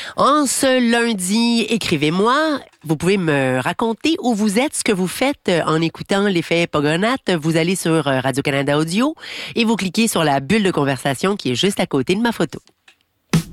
En ce lundi, écrivez-moi. Vous pouvez me raconter où vous êtes, ce que vous faites en écoutant l'effet Pogonatte. Vous allez sur Radio-Canada Audio et vous cliquez sur la bulle de conversation qui est juste à côté de ma photo.